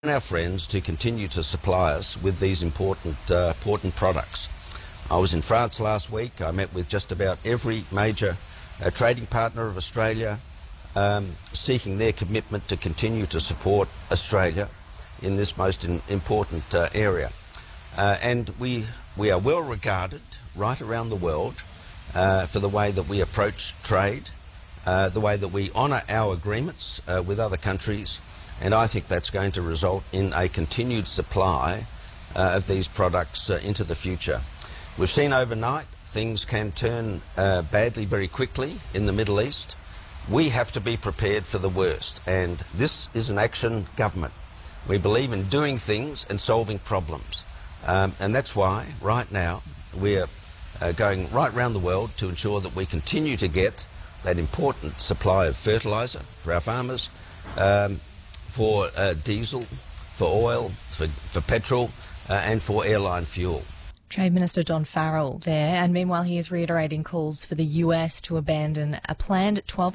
our friends to continue to supply us with these important products. I was in France last week. I met with just about every major trading partner of Australia, seeking their commitment to continue to support Australia in this most important area. And we are well regarded right around the world for the way that we approach trade, the way that we honour our agreements with other countries, and I think that's going to result in a continued supply of these products into the future. We've seen overnight things can turn badly very quickly in the Middle East. We have to be prepared for the worst, and this is an action government. We believe in doing things and solving problems, and that's why right now we're going right around the world to ensure that we continue to get that important supply of fertiliser for our farmers, for diesel, for oil, for petrol, and for airline fuel. Trade Minister Don Farrell there, and meanwhile he is reiterating calls for the US to abandon a planned 12